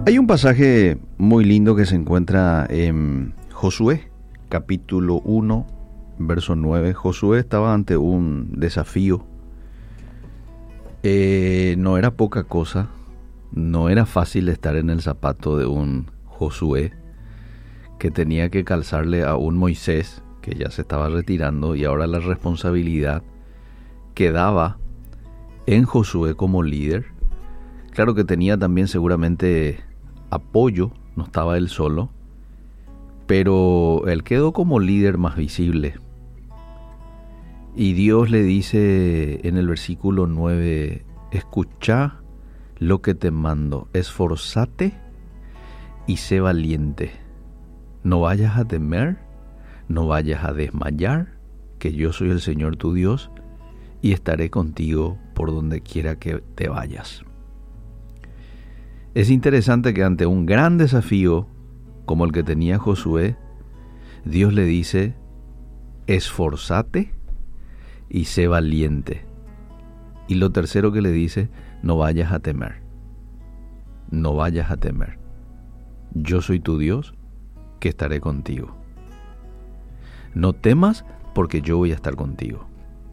Hay un pasaje muy lindo que se encuentra en Josué, capítulo 1, verso 9. Josué estaba ante un desafío. No era poca cosa, no era fácil estar en el zapato de un Josué que tenía que calzarle a un Moisés que ya se estaba retirando, y ahora la responsabilidad quedaba en Josué como líder. Claro que tenía también seguramente apoyo, no estaba él solo, pero él quedó como líder más visible. Y Dios le dice en el versículo 9, escucha lo que te mando, esforzate y sé valiente. No vayas a temer, no vayas a desmayar, que yo soy el Señor tu Dios y estaré contigo por donde quiera que te vayas. Es interesante que ante un gran desafío como el que tenía Josué, Dios le dice, esforzate y sé valiente. Y lo tercero que le dice, no vayas a temer. No vayas a temer. Yo soy tu Dios, que estaré contigo. No temas, porque yo voy a estar contigo.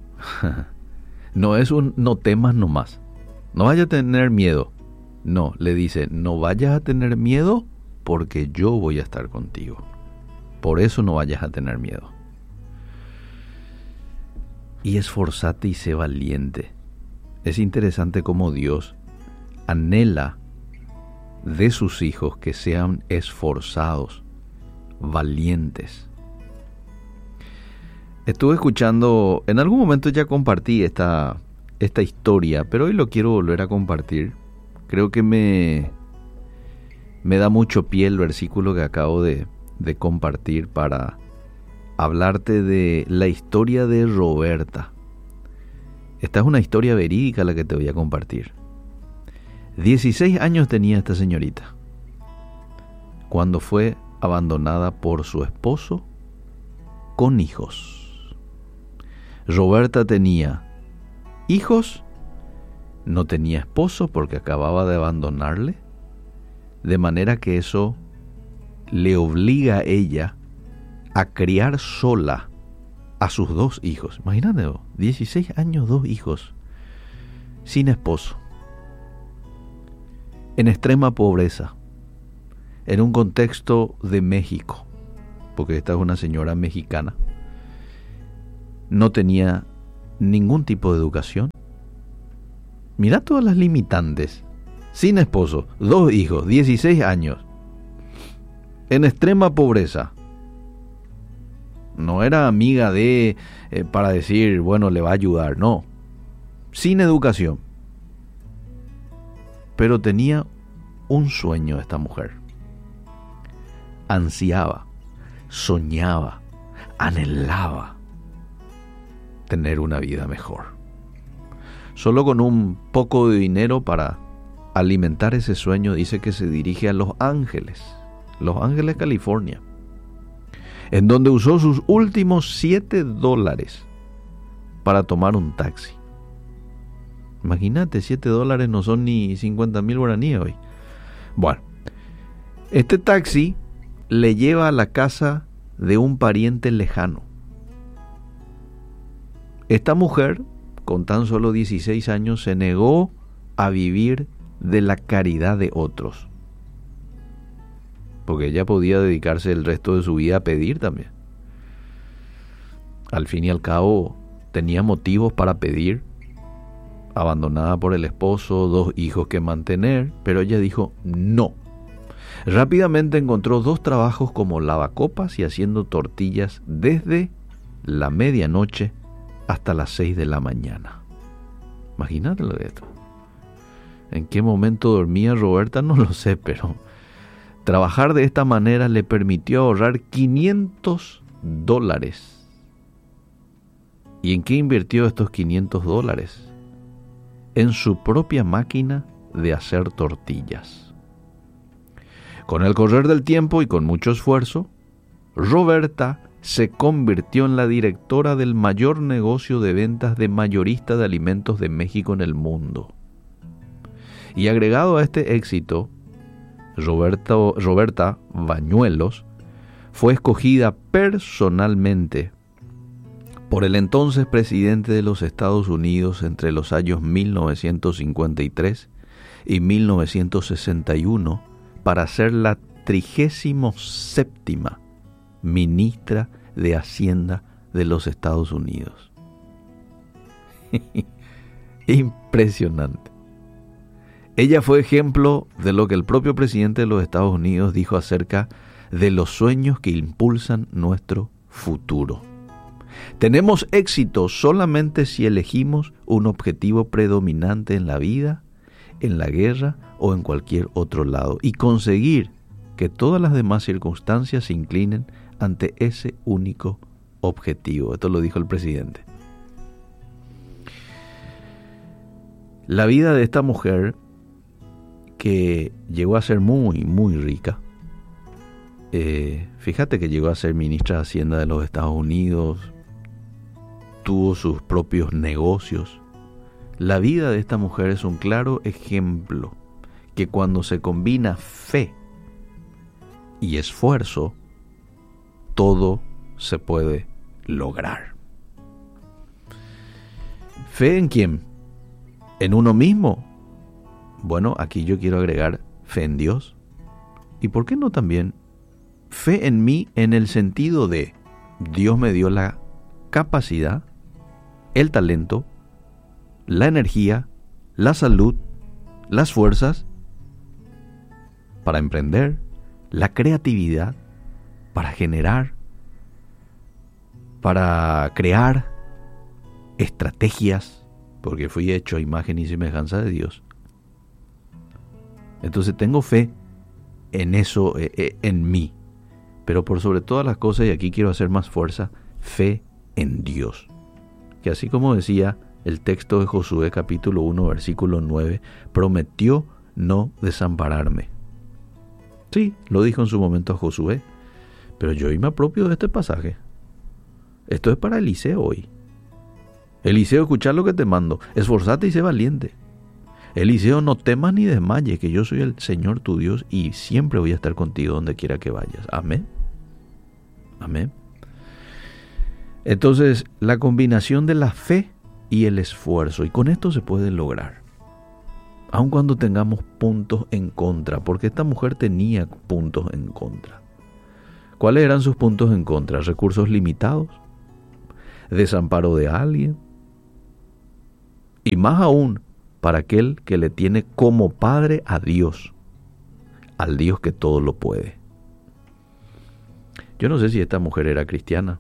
No es un no temas nomás. No vayas a tener miedo. No, le dice, no vayas a tener miedo, porque yo voy a estar contigo. Por eso no vayas a tener miedo. Y esforzate y sé valiente. Es interesante cómo Dios anhela de sus hijos que sean esforzados, valientes. Estuve escuchando, en algún momento ya compartí esta historia, pero hoy lo quiero volver a compartir. Creo que me da mucho pie el versículo que acabo de compartir para hablarte de la historia de Roberta. Esta es una historia verídica la que te voy a compartir. 16 años tenía esta señorita cuando fue abandonada por su esposo con hijos. Roberta tenía hijos, no tenía esposo porque acababa de abandonarle, de manera que eso le obliga a ella a criar sola a sus 2 hijos. Imagínate, 16 años, 2 hijos, sin esposo, en extrema pobreza, en un contexto de México, porque esta es una señora mexicana. No tenía ningún tipo de educación. Mira todas las limitantes. Sin esposo, 2 hijos, 16 años, en extrema pobreza. No era amiga de, para decir, bueno, le va a ayudar, no. Sin educación. Pero tenía un sueño esta mujer. Ansiaba, soñaba, anhelaba tener una vida mejor. Solo con un poco de dinero para alimentar ese sueño, dice que se dirige a Los Ángeles, California, en donde usó sus últimos $7 para tomar un taxi. Imagínate, $7 no son ni 50,000 guaraníes hoy. Bueno, este taxi le lleva a la casa de un pariente lejano. Esta mujer, con tan solo 16 años, se negó a vivir de la caridad de otros, porque ella podía dedicarse el resto de su vida a pedir también. Al fin y al cabo, tenía motivos para pedir, abandonada por el esposo, 2 hijos que mantener, pero ella dijo no. Rápidamente encontró 2 trabajos como lavacopas y haciendo tortillas desde la medianoche hasta las 6 de la mañana. Imagínate lo de esto. ¿En qué momento dormía Roberta? No lo sé, pero trabajar de esta manera le permitió ahorrar $500. ¿Y en qué invirtió estos $500? En su propia máquina de hacer tortillas. Con el correr del tiempo y con mucho esfuerzo, Roberta se convirtió en la directora del mayor negocio de ventas de mayorista de alimentos de México en el mundo. Y agregado a este éxito, Roberta Bañuelos, fue escogida personalmente por el entonces presidente de los Estados Unidos entre los años 1953 y 1961 para ser la 37ª ministra de Hacienda de los Estados Unidos. Impresionante. Ella fue ejemplo de lo que el propio presidente de los Estados Unidos dijo acerca de los sueños que impulsan nuestro futuro. Tenemos éxito solamente si elegimos un objetivo predominante en la vida, en la guerra o en cualquier otro lado, y conseguir que todas las demás circunstancias se inclinen ante ese único objetivo. Esto lo dijo el presidente. La vida de esta mujer, que llegó a ser muy, muy rica, fíjate que llegó a ser ministra de Hacienda de los Estados Unidos, tuvo sus propios negocios. La vida de esta mujer es un claro ejemplo que cuando se combina fe y esfuerzo, todo se puede lograr. ¿Fe en quién? ¿En uno mismo? Bueno, aquí yo quiero agregar fe en Dios. ¿Y por qué no también fe en mí, en el sentido de Dios me dio la capacidad, el talento, la energía, la salud, las fuerzas para emprender, la creatividad, para generar, para crear estrategias, porque fui hecho a imagen y semejanza de Dios. Entonces tengo fe en eso, en mí, pero por sobre todas las cosas, y aquí quiero hacer más fuerza, fe en Dios. Que así como decía el texto de Josué capítulo 1 versículo 9, prometió no desampararme. Sí, lo dijo en su momento a Josué, pero yo hoy me apropio de este pasaje. Esto es para Eliseo hoy. Eliseo, escuchá lo que te mando, esforzate y sé valiente. Eliseo, no temas ni desmayes, que yo soy el Señor tu Dios y siempre voy a estar contigo donde quiera que vayas. Amén. Amén. Entonces, la combinación de la fe y el esfuerzo, y con esto se puede lograr. Aun cuando tengamos puntos en contra, porque esta mujer tenía puntos en contra. ¿Cuáles eran sus puntos en contra? Recursos limitados, desamparo de alguien, y más aún para aquel que le tiene como padre a Dios, al Dios que todo lo puede. Yo no sé si esta mujer era cristiana,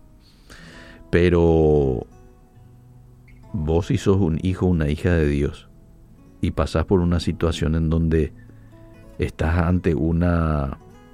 pero vos, si sos un hijo o una hija de Dios y pasás por una situación en donde estás ante un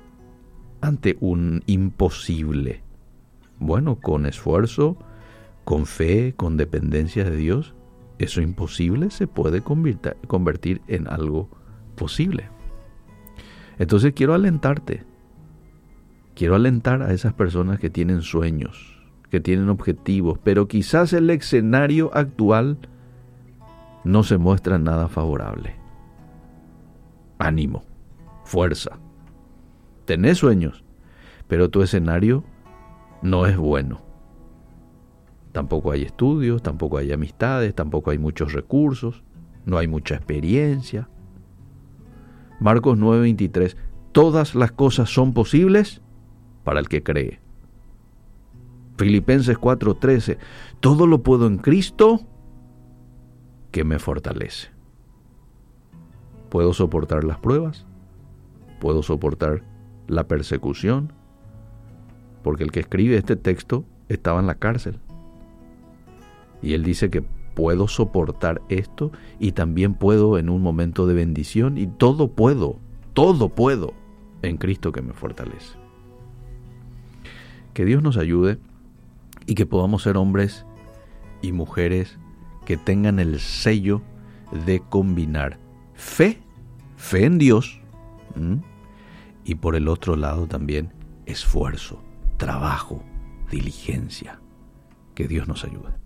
imposible, bueno, con esfuerzo, con fe, con dependencia de Dios, eso imposible se puede convertir en algo posible. Entonces quiero alentarte, quiero alentar a esas personas que tienen sueños, que tienen objetivos, pero quizás el escenario actual no se muestra nada favorable. Ánimo, fuerza. Tenés sueños, pero tu escenario no es bueno. Tampoco hay estudios, tampoco hay amistades, tampoco hay muchos recursos, no hay mucha experiencia. Marcos 9:23, todas las cosas son posibles para el que cree. Filipenses 4:13, todo lo puedo en Cristo que me fortalece. Puedo soportar las pruebas, puedo soportar la persecución, porque el que escribe este texto estaba en la cárcel. Y él dice que puedo soportar esto y también puedo en un momento de bendición, y todo puedo en Cristo que me fortalece. Que Dios nos ayude y que podamos ser hombres y mujeres que tengan el sello de combinar fe en Dios, y por el otro lado también esfuerzo, trabajo, diligencia. Que Dios nos ayude.